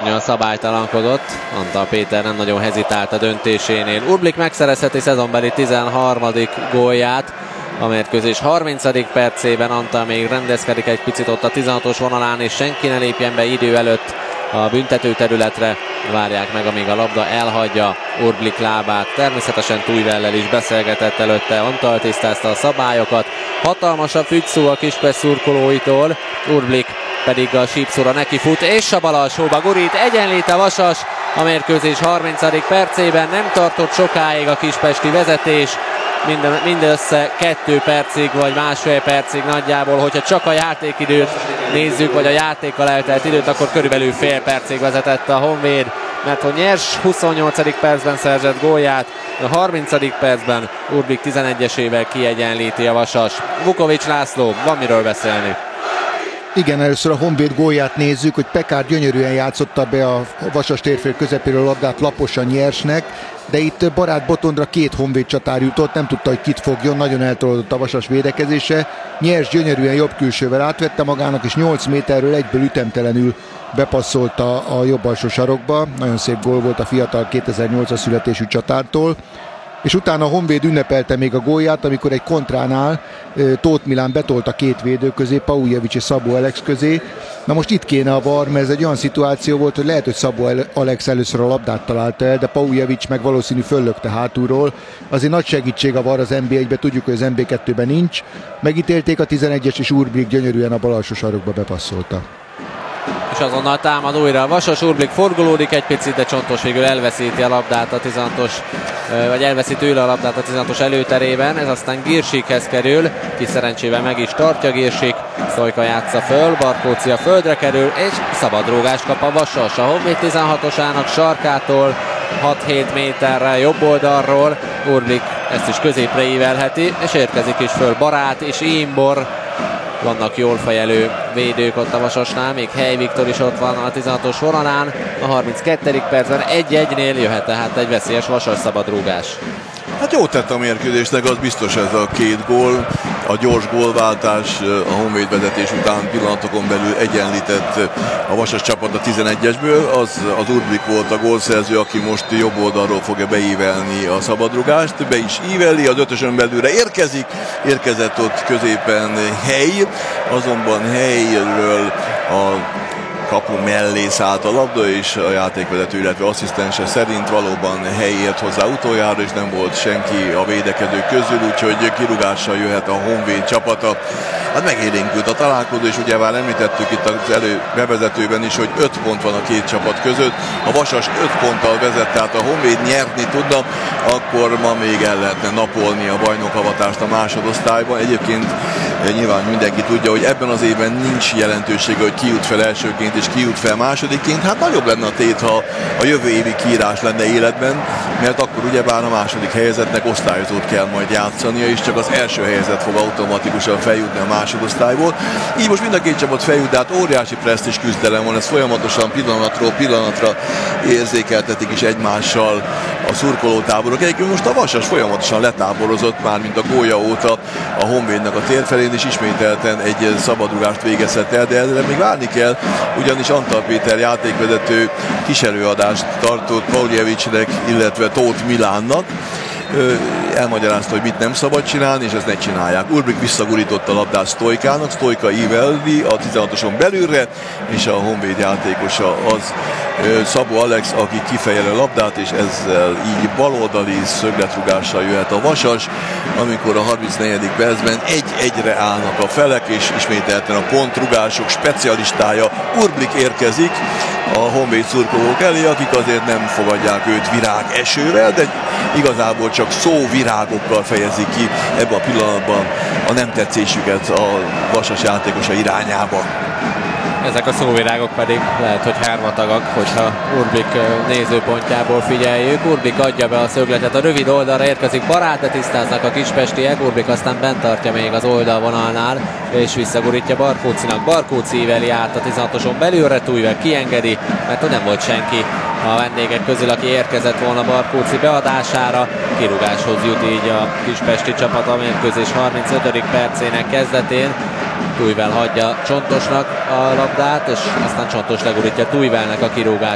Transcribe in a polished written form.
Tornya szabálytalankodott, Antal Péter nem nagyon hezitált a döntésénél. Urblik megszerezheti szezonbeli 13. gólját a mérkőzés 30. percében. Antal még rendezkedik egy picit ott a 16-os vonalán, és senki ne lépjen be idő előtt a büntetőterületre. Várják meg, amíg a labda elhagyja Urblik lábát. Természetesen Tújvellel is beszélgetett előtte, Antal tisztázta a szabályokat. Hatalmas a fügyszó a Kispest szurkolóitól, Urblik pedig a sípszóra neki fut, és a bal alsóba gurít, egyenlít a Vasas a mérkőzés 30. percében. Nem tartott sokáig a kispesti vezetés, mindössze 2 percig vagy másfél percig nagyjából, hogyha csak a játékidőt nézzük, vagy a játékkal eltelt időt, akkor körülbelül fél percig vezetett a Honvéd, mert hogy Nyers 28. percben szerzett gólját, a 30. percben Urblik 11-esével kiegyenlíti a Vasas. Vukovics László, van miről beszélni. Igen, először a Honvéd gólját nézzük, hogy Pekár gyönyörűen játszotta be a Vasas térfél közepéről a labdát laposan Nyersnek, de itt Barát Botondra 2 Honvéd csatár jutott, nem tudta, hogy kit fogjon, nagyon eltolódott a Vasas védekezése. Nyers gyönyörűen jobb külsővel átvette magának, és 8 méterről egyből ütemtelenül bepasszolta a jobb alsó sarokba. Nagyon szép gól volt a fiatal 2008-as születésű csatártól. És utána a Honvéd ünnepelte még a gólját, amikor egy kontránál Tóth Milán betolta 2 védő közé, Paujevic és Szabó Alex közé. Na most itt kéne a VAR, mert ez egy olyan szituáció volt, hogy lehet, hogy Szabó Alex először a labdát találta el, de Paujevic meg valószínű föllökte hátulról. Azért nagy segítség a VAR az NB1-be, tudjuk, hogy az NB2-ben nincs. Megítélték a 11-es, és Urblik gyönyörűen a bal alsó sarokba bepasszolta. És azonnal támad újra a Vasas, Urblik forgolódik egy picit, de Csontos végül elveszíti a labdát a 16-os, vagy elveszi tőle a labdát a 16-os előterében, ez aztán Girsikhez kerül, ki szerencsével meg is tartja Girsik, Sztojka játsza föl, Barkóczy a földre kerül, és szabadrúgást kap a Vasas a Honvéd 16-osának sarkától, 6-7 méterrel jobb oldalról. Urblik ezt is középre ívelheti, és érkezik is föl Barát és Imbor. Vannak jól fejelő védők ott a Vasasnál, még Hely Viktor is ott van a 16-os vonalán. A 32. percben 1-1-nél jöhet tehát egy veszélyes Vasas szabadrúgás. Hát jót tett a mérkőzésnek, az biztos ez a 2 gól. A gyors gólváltás a Honvéd vezetés után pillanatokon belül egyenlített a Vasas csapat a 11-esből. Az Urblik volt a gólszerző, aki most jobb oldalról fogja beívelni a szabadrugást. Be is íveli, az 5-ösön belülre érkezett ott középen Hely, azonban Helyről a kapu mellé szállt a labda, és a játékvezető, illetve asszisztense szerint valóban Helyért hozzá utoljára, és nem volt senki a védekezők közül, úgyhogy kirúgással jöhet a Honvéd csapata. Hát megélénkült a találkozó, és ugye már említettük itt az bevezetőben is, hogy 5 pont van a 2 csapat között. A Vasas 5 ponttal vezet, tehát a Honvéd nyerni tudna, akkor ma még el lehetne napolni a bajnokhavatást a másodosztályban. Egyébként nyilván mindenki tudja, hogy ebben az évben nincs jelentősége, hogy ki jut fel elsőként és ki jut fel másodikként. Hát nagyobb lenne a tét, ha a jövő évi kiírás lenne életben, mert akkor ugyebár a második helyezettnek osztályozót kell majd játszania, és csak az első helyezett fog automatikusan feljutni a másodosztályból. Így most mind a 2 csapat feljut, de hát óriási presztízs küzdelem van, ez folyamatosan pillanatról pillanatra érzékeltetik is egymással a szurkolótáborok. Egyébként most a Vasas folyamatosan letáborozott már, mint a gólya óta a Honvédnak a tér felén, és ismételten egy szabadrugást végezhet el, de ezzel még várni kell, ugyanis Antal Péter játékvezető kísérőadást tartott Pauljevicsnek, illetve Tóth Milánnak. Elmagyarázta, hogy mit nem szabad csinálni, és ezt ne csinálják. Urblik visszagurította a labdát Sztojkának, Sztojka íveldi a 16-oson belülre, és a Honvéd játékosa az Szabó Alex, aki kifejeli a labdát, és ezzel így baloldali szögletrúgással jöhet a Vasas, amikor a 34. percben 1-1-re állnak a felek, és ismételten a pontrugások specialistája Urblik érkezik a Honvéd szurkolók elé, akik azért nem fogadják őt virág esővel, de igazából csak szóvirágokkal fejezik ki ebben a pillanatban a nem tetszésüket a Vasas játékosa irányába. Ezek a szóvirágok pedig lehet, hogy hármatagak, hogyha Urblik nézőpontjából figyeljük. Urblik adja be a szögletet, a rövid oldalra érkezik Barát, de tisztáznak a kispestiek. Urblik aztán bent tartja még az oldalvonalnál, és visszagurítja Barkóczynak. Barkóczy íveli át a 16-oson belülre, Tújvel kiengedi, mert nem volt senki a vendégek közül, aki érkezett volna Barkóczy beadására. Kirúgáshoz jut így a kispesti csapat a mérkőzés 35. percének kezdetén. Tújvel hagyja Csontosnak a labdát, és aztán Csontos legurítja Tújvelnek a kirúgását.